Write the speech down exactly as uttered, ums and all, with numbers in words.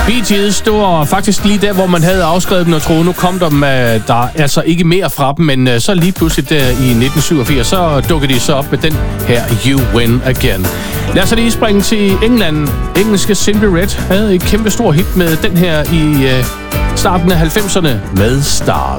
Bee Gees, det var faktisk lige der, hvor man havde afskrevet dem og troede, nu kom der, med, der er altså ikke mere fra dem, men så lige pludselig der i nitten syvogfirs, så dukkede de så op med den her You Win Again. Lad os lige springe til England. Engelske Simply Red havde et kæmpe stort hit med den her i uh, starten af halvfemserne med Stars.